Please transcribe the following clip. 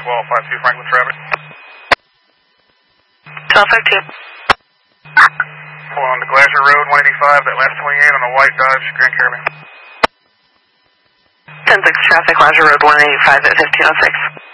1252 Franklin traffic. 1252. Pull on to Glacier Road, 185, that last 28 on a white Dodge Grand Caravan. 10-6 traffic, Glacier Road, 185 at 1506.